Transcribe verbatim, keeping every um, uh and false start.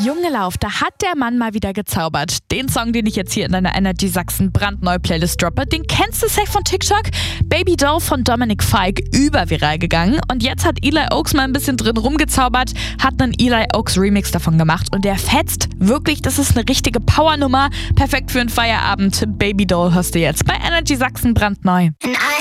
Junge Lauf, da hat der Mann mal wieder gezaubert. Den Song, den ich jetzt hier in deiner Energy Sachsen brandneue Playlist droppe, den kennst du safe von TikTok? Baby Doll von Dominic Fike, überviral gegangen. Und jetzt hat Eli Oaks mal ein bisschen drin rumgezaubert, hat einen Eli Oaks Remix davon gemacht und der fetzt wirklich, das ist eine richtige Powernummer. Perfekt für einen Feierabend. Baby Doll hörst du jetzt bei Energy Sachsen brandneu. And I